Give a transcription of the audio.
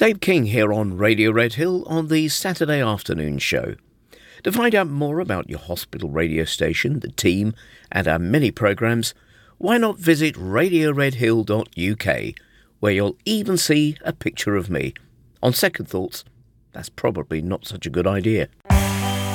Dave King here on Radio Red Hill on the Saturday afternoon show. To find out more about your hospital radio station, the team and our many programmes, why not visit radioredhill.uk, where you'll even see a picture of me. On second thoughts, that's probably not such a good idea.